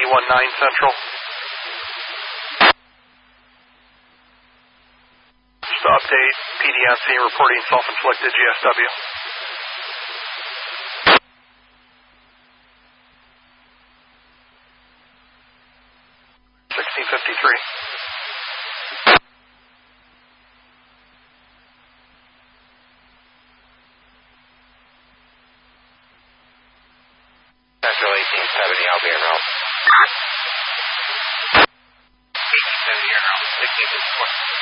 319 Central. Just to update, PD on scene reporting self-inflicted GSW. 1653. Central 1870, I'll be around. 1870, 1654.